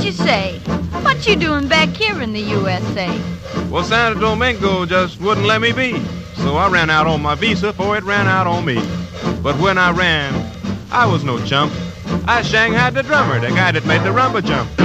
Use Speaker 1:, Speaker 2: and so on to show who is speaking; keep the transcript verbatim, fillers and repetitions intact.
Speaker 1: What you say? What you doing back here in the U S A?
Speaker 2: Well, Santo Domingo just wouldn't let me be. So I ran out on my visa, for it ran out on me. But when I ran, I was no chump. I shanghaied the drummer, the guy that made the rumba jump.